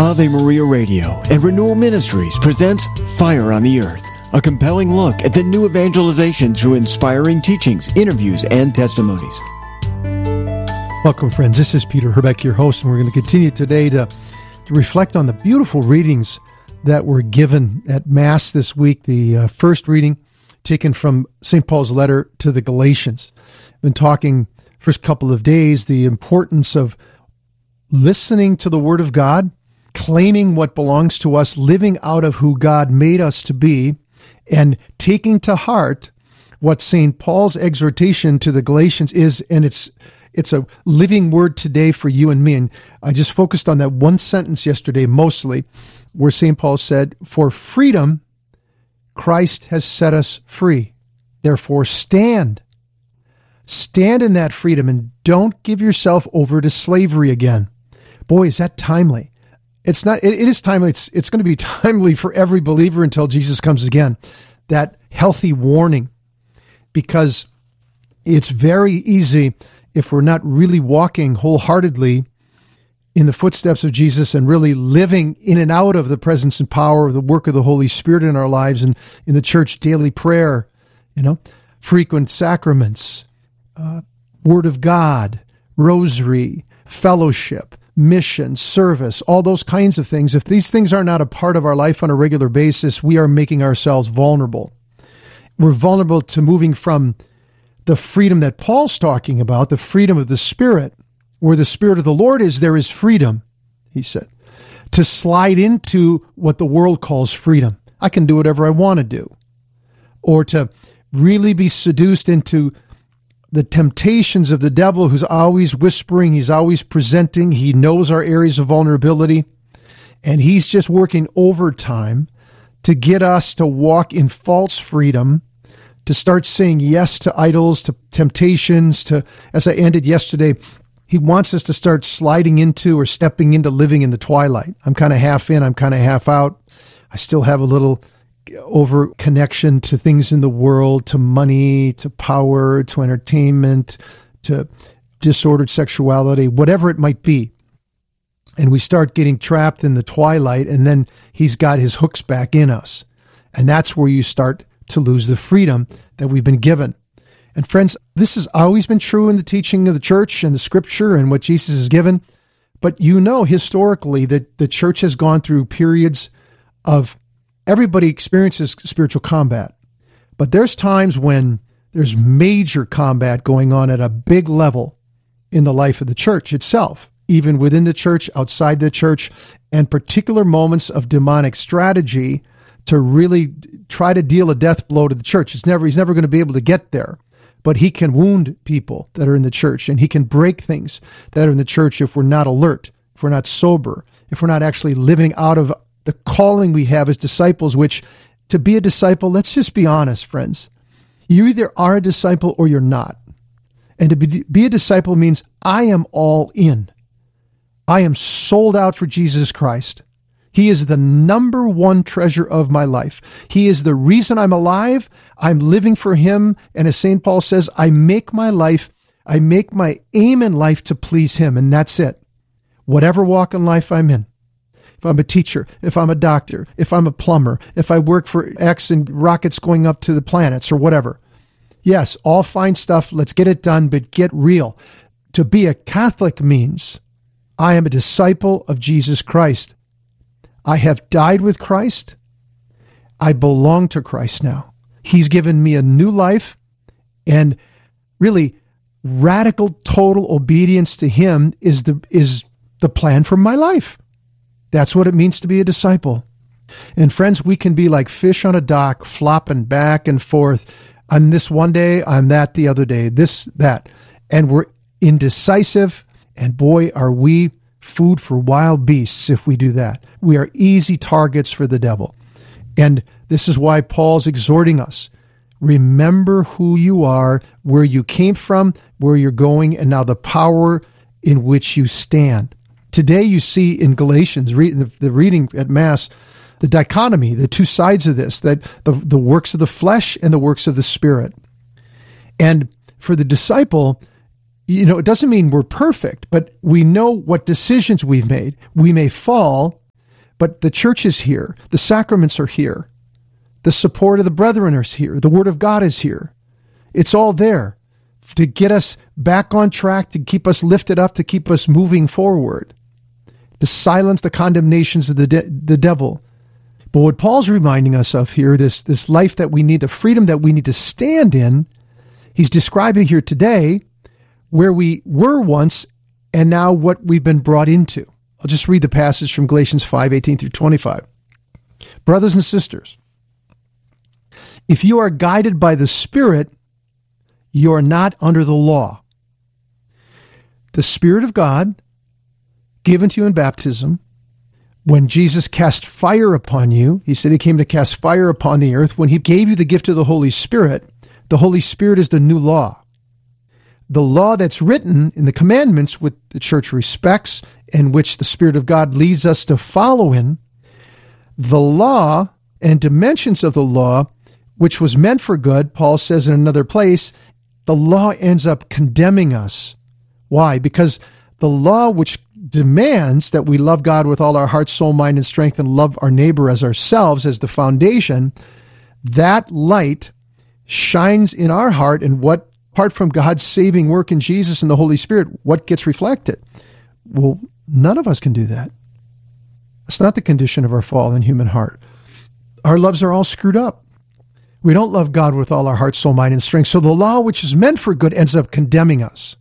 Ave Maria Radio and Renewal Ministries presents Fire on the Earth, a compelling look at the new evangelization through inspiring teachings, interviews, and testimonies. Welcome, friends. This is Peter Herbeck, your host, and we're going to continue today to reflect on the beautiful readings that were given at Mass this week. The first reading taken from St. Paul's letter to the Galatians. I've been talking first couple of days the importance of listening to the Word of God, claiming what belongs to us, living out of who God made us to be, and taking to heart what St. Paul's exhortation to the Galatians is, and it's a living word today for you and me. And I just focused on that one sentence yesterday mostly, where St. Paul said, "For freedom, Christ has set us free. Therefore, stand. Stand in that freedom and don't give yourself over to slavery again." Boy, is that timely. It's not, it is timely. It's going to be timely for every believer until Jesus comes again. That healthy warning, because it's very easy if we're not really walking wholeheartedly in the footsteps of Jesus and really living in and out of the presence and power of the work of the Holy Spirit in our lives and in the church, daily prayer, frequent sacraments, Word of God, rosary, fellowship, mission, service, all those kinds of things. If these things are not a part of our life on a regular basis, we are making ourselves vulnerable. We're vulnerable to moving from the freedom that Paul's talking about, the freedom of the Spirit. Where the Spirit of the Lord is, there is freedom, he said, to slide into what the world calls freedom. I can do whatever I want to do. Or to really be seduced into the temptations of the devil, who's always whispering, he's always presenting, he knows our areas of vulnerability, and he's just working overtime to get us to walk in false freedom, to start saying yes to idols, to temptations, to, as I ended yesterday, he wants us to start sliding into or stepping into living in the twilight. I'm kind of half in, I'm kind of half out. I still have a little over connection to things in the world, to money, to power, to entertainment, to disordered sexuality, whatever it might be. And we start getting trapped in the twilight, and then he's got his hooks back in us. And that's where you start to lose the freedom that we've been given. And friends, this has always been true in the teaching of the church and the scripture and what Jesus has given. But historically, that the church has gone through periods of everybody experiences spiritual combat. But there's times when there's major combat going on at a big level in the life of the church itself, even within the church, outside the church, and particular moments of demonic strategy to really try to deal a death blow to the church. He's never going to be able to get there. But he can wound people that are in the church, and he can break things that are in the church if we're not alert, if we're not sober, if we're not actually living out of the calling we have as disciples, which to be a disciple, let's just be honest, friends. You either are a disciple or you're not. And to be a disciple means I am all in. I am sold out for Jesus Christ. He is the number one treasure of my life. He is the reason I'm alive. I'm living for him. And as St. Paul says, I make my aim in life to please him. And that's it. Whatever walk in life I'm in. If I'm a teacher, if I'm a doctor, if I'm a plumber, if I work for X and rockets going up to the planets or whatever. Yes, all fine stuff. Let's get it done, but get real. To be a Catholic means I am a disciple of Jesus Christ. I have died with Christ. I belong to Christ now. He's given me a new life, and really radical, total obedience to him is the plan for my life. That's what it means to be a disciple. And friends, we can be like fish on a dock, flopping back and forth. I'm this one day, I'm that the other day, this, that. And we're indecisive, and boy, are we food for wild beasts if we do that. We are easy targets for the devil. And this is why Paul's exhorting us. Remember who you are, where you came from, where you're going, and now the power in which you stand. Today you see in Galatians, the reading at Mass, the dichotomy, the two sides of this, that the works of the flesh and the works of the Spirit. And for the disciple, it doesn't mean we're perfect, but we know what decisions we've made. We may fall, But the church is here. The sacraments are here. The support of the brethren is here. The Word of God is here. It's all there to get us back on track, to keep us lifted up, to keep us moving forward, to silence the condemnations of the devil. But what Paul's reminding us of here, this life that we need, the freedom that we need to stand in, he's describing here today where we were once and now what we've been brought into. I'll just read the passage from Galatians 5:18 through 25. Brothers and sisters, if you are guided by the Spirit, you are not under the law. The Spirit of God, given to you in baptism, when Jesus cast fire upon you, he said he came to cast fire upon the earth. When he gave you the gift of the Holy Spirit is the new law. The law that's written in the commandments, which the church respects and which the Spirit of God leads us to follow in, the law and dimensions of the law, which was meant for good, Paul says in another place, the law ends up condemning us. Why? Because the law which demands that we love God with all our heart, soul, mind, and strength, and love our neighbor as ourselves as the foundation, that light shines in our heart, and what, apart from God's saving work in Jesus and the Holy Spirit, what gets reflected? Well, none of us can do that. It's not the condition of our fallen human heart. Our loves are all screwed up. We don't love God with all our heart, soul, mind, and strength. So the law, which is meant for good, ends up condemning us.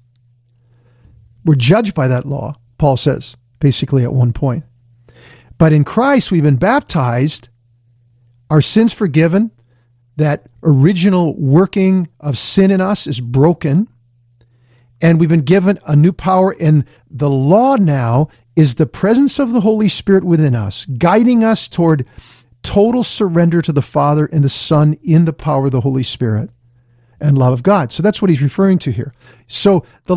We're judged by that law, Paul says, basically at one point. But in Christ, we've been baptized, our sins forgiven, that original working of sin in us is broken, and we've been given a new power, and the law now is the presence of the Holy Spirit within us, guiding us toward total surrender to the Father and the Son in the power of the Holy Spirit and love of God. So that's what he's referring to here. So the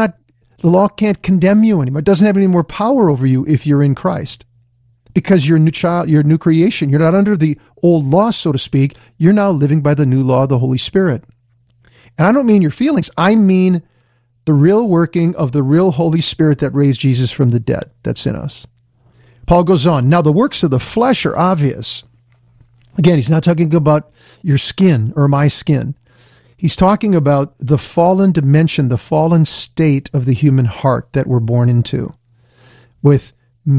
law can't condemn you anymore. It doesn't have any more power over you if you're in Christ, because you're a new child, you're a new creation. You're not under the old law, so to speak. You're now living by the new law of the Holy Spirit. And I don't mean your feelings. I mean the real working of the real Holy Spirit that raised Jesus from the dead that's in us. Paul goes on, now the works of the flesh are obvious. Again, he's not talking about your skin or my skin. He's talking about the fallen dimension, the fallen state of the human heart that we're born into. With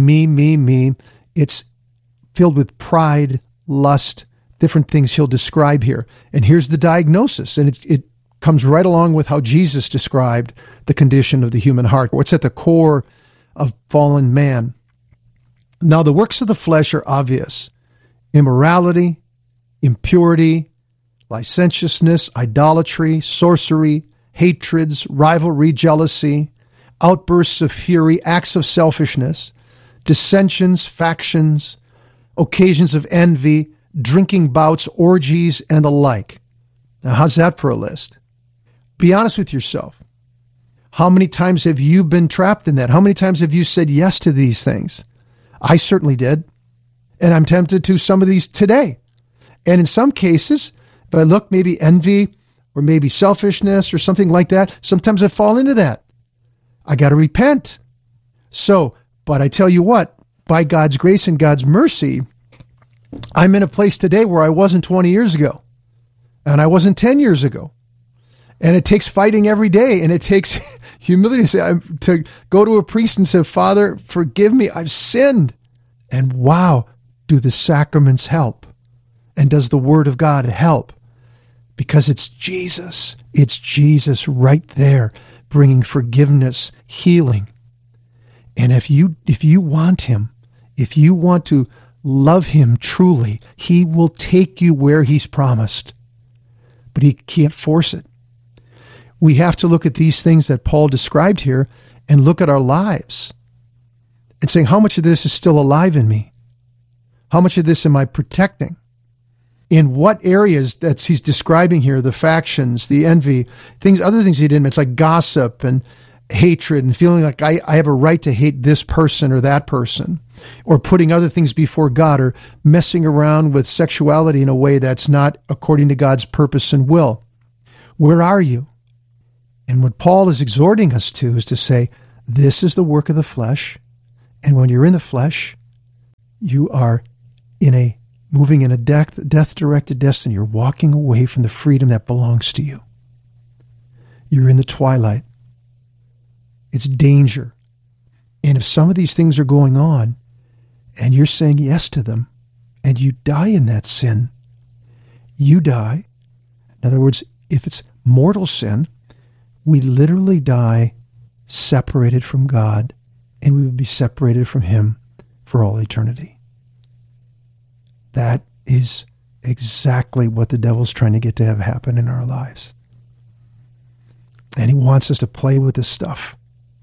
me. It's filled with pride, lust, different things he'll describe here. And here's the diagnosis, and it comes right along with how Jesus described the condition of the human heart. What's at the core of fallen man? Now, the works of the flesh are obvious: immorality, impurity, licentiousness, idolatry, sorcery, hatreds, rivalry, jealousy, outbursts of fury, acts of selfishness, dissensions, factions, occasions of envy, drinking bouts, orgies, and the like. Now, how's that for a list? Be honest with yourself. How many times have you been trapped in that? How many times have you said yes to these things? I certainly did. And I'm tempted to some of these today. And in some cases, if I look, maybe envy or maybe selfishness or something like that, sometimes I fall into that. I got to repent. So, but I tell you what, by God's grace and God's mercy, I'm in a place today where I wasn't 20 years ago, and I wasn't 10 years ago. And it takes fighting every day, and it takes humility to go to a priest and say, Father, forgive me, I've sinned. And wow, do the sacraments help? And does the Word of God help? Because it's Jesus right there, bringing forgiveness, healing. And if you want Him, if you want to love Him truly, He will take you where He's promised. But He can't force it. We have to look at these things that Paul described here and look at our lives and saying, how much of this is still alive in me? How much of this am I protecting? In what areas that he's describing here, the factions, the envy, other things he didn't mention, like gossip and hatred and feeling like I have a right to hate this person or that person, or putting other things before God, or messing around with sexuality in a way that's not according to God's purpose and will. Where are you? And what Paul is exhorting us to is to say, this is the work of the flesh. And when you're in the flesh, you are moving in a death-directed destiny. You're walking away from the freedom that belongs to you. You're in the twilight. It's danger. And if some of these things are going on and you're saying yes to them and you die in that sin, you die. In other words, if it's mortal sin, we literally die separated from God, and we would be separated from Him for all eternity. That is exactly what the devil's trying to get to have happen in our lives. And he wants us to play with this stuff.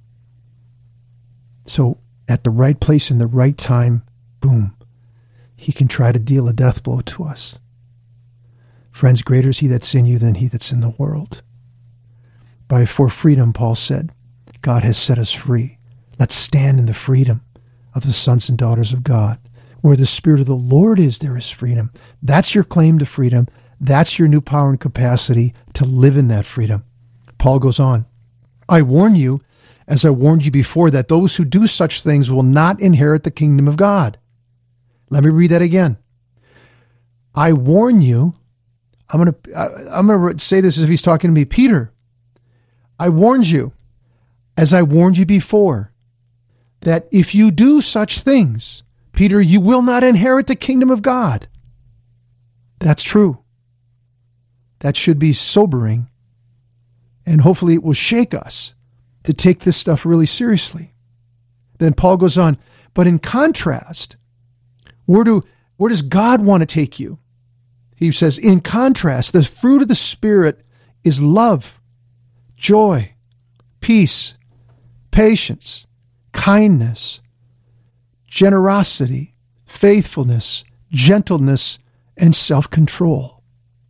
So at the right place in the right time, boom, he can try to deal a death blow to us. Friends, greater is he that's in you than he that's in the world. For freedom, Paul said, God has set us free. Let's stand in the freedom of the sons and daughters of God. Where the Spirit of the Lord is, there is freedom. That's your claim to freedom. That's your new power and capacity to live in that freedom. Paul goes on, I warn you, as I warned you before, that those who do such things will not inherit the kingdom of God. Let me read that again. I warn you, I'm going to say this as if he's talking to me, Peter, I warned you, as I warned you before, that if you do such things, Peter, you will not inherit the kingdom of God. That's true. That should be sobering. And hopefully it will shake us to take this stuff really seriously. Then Paul goes on, but in contrast, where does God want to take you? He says, in contrast, the fruit of the Spirit is love, joy, peace, patience, kindness, generosity, faithfulness, gentleness, and self-control.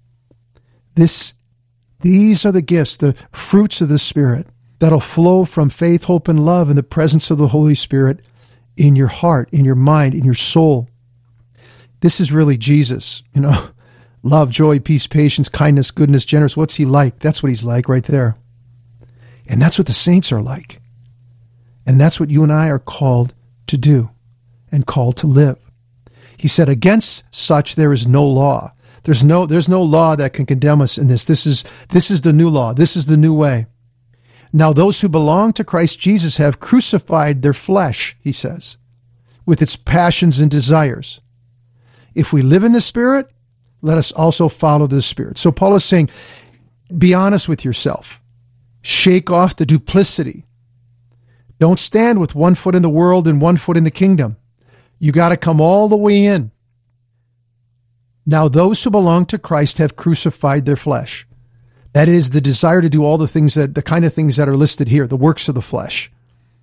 These are the gifts, the fruits of the Spirit that'll flow from faith, hope, and love in the presence of the Holy Spirit in your heart, in your mind, in your soul. This is really Jesus, love, joy, peace, patience, kindness, goodness, generous. What's he like? That's what he's like right there. And that's what the saints are like. And that's what you and I are called to do and called to live. He said, against such there is no law. There's no law that can condemn us in this. This is the new law. This is the new way. Now those who belong to Christ Jesus have crucified their flesh, he says, with its passions and desires. If we live in the Spirit, let us also follow the Spirit. So Paul is saying, be honest with yourself. Shake off the duplicity. Don't stand with one foot in the world and one foot in the kingdom. You got to come all the way in. Now, those who belong to Christ have crucified their flesh. That is the desire to do all the kind of things that are listed here, the works of the flesh.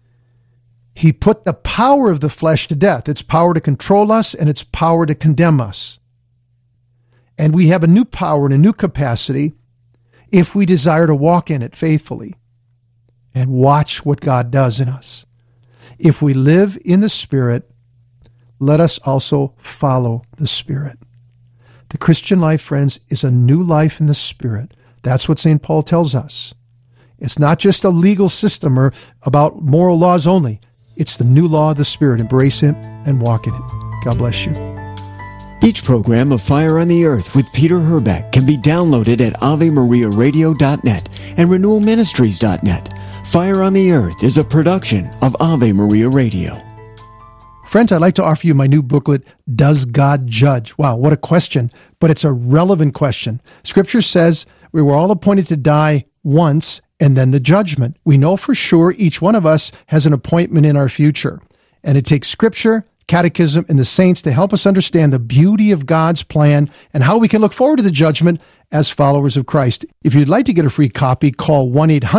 He put the power of the flesh to death, its power to control us and its power to condemn us. And we have a new power and a new capacity if we desire to walk in it faithfully and watch what God does in us. If we live in the Spirit, let us also follow the Spirit. The Christian life, friends, is a new life in the Spirit. That's what St. Paul tells us. It's not just a legal system or about moral laws only. It's the new law of the Spirit. Embrace it and walk in it. God bless you. Each program of Fire on the Earth with Peter Herbeck can be downloaded at AveMariaRadio.net and RenewalMinistries.net. Fire on the Earth is a production of Ave Maria Radio. Friends, I'd like to offer you my new booklet, Does God Judge? Wow, what a question, but it's a relevant question. Scripture says we were all appointed to die once and then the judgment. We know for sure each one of us has an appointment in our future. And it takes Scripture, Catechism, and the saints to help us understand the beauty of God's plan and how we can look forward to the judgment as followers of Christ. If you'd like to get a free copy, call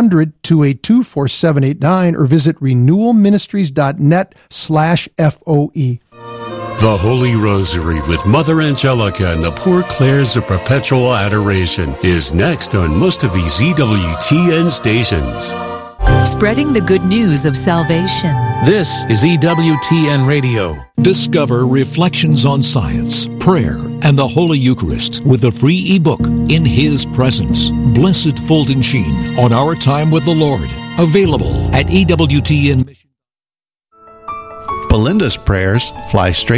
1-800-282-4789 or visit renewalministries.net/FOE. The Holy Rosary with Mother Angelica and the Poor Clares of Perpetual Adoration is next on most of these EWTN stations. Spreading the good news of salvation. This is EWTN Radio. Discover Reflections on Science, Prayer, and the Holy Eucharist with the free ebook, In His Presence, Blessed Fulton Sheen on Our Time with the Lord. Available at EWTN. Belinda's prayers fly straight